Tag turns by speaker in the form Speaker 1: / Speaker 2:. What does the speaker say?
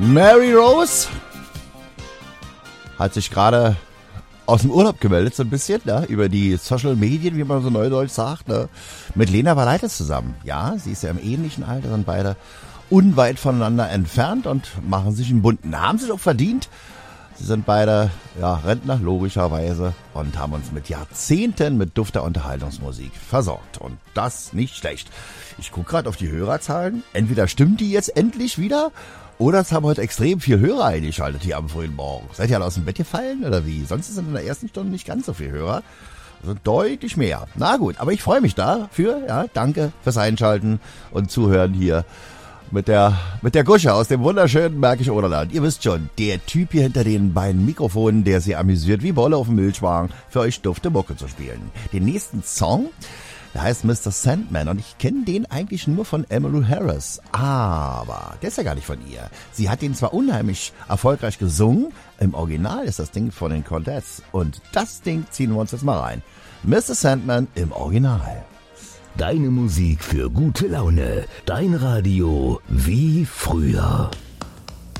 Speaker 1: Mary Rose hat sich gerade aus dem Urlaub gemeldet, so ein bisschen, ne? Über die Social Medien, wie man so neudeutsch sagt, ne? Mit Lena Valaitis zusammen. Ja, sie ist ja im ähnlichen Alter, sind beide unweit voneinander entfernt und machen sich einen bunten. Haben sich auch verdient. Sie sind beide Rentner, logischerweise, und haben uns mit Jahrzehnten mit dufter Unterhaltungsmusik versorgt. Und das nicht schlecht. Ich gucke gerade auf die Hörerzahlen. Entweder stimmt die jetzt endlich wieder, oder es haben heute extrem viel Hörer eingeschaltet hier am frühen Morgen. Seid ihr alle aus dem Bett gefallen oder wie? Sonst sind in der ersten Stunde nicht ganz so viele Hörer. Also deutlich mehr. Na gut, aber ich freue mich dafür. Ja, danke fürs Einschalten und Zuhören hier mit der Gusche aus dem wunderschönen Märkischen Oderland. Ihr wisst schon, der Typ hier hinter den beiden Mikrofonen, der sie amüsiert wie Bolle auf dem Milchwagen, für euch dufte Mucke zu spielen. Den nächsten Song, der heißt Mr. Sandman, und ich kenne den eigentlich nur von Emmylou Harris. Aber der ist ja gar nicht von ihr. Sie hat den zwar unheimlich erfolgreich gesungen, im Original ist das Ding von den Cordettes. Und das Ding ziehen wir uns jetzt mal rein. Mr. Sandman im Original.
Speaker 2: Deine Musik für gute Laune. Dein Radio wie früher.